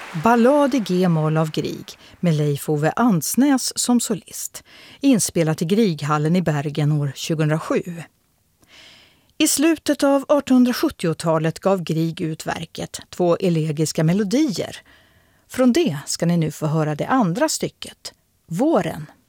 Ballad i G-moll av Grieg med Leif Ove Andsnäs som solist, inspelat i Grieghallen i Bergen år 2007. I slutet av 1870-talet gav Grieg ut verket 2 elegiska melodier. Från det ska ni nu få höra det andra stycket, Våren.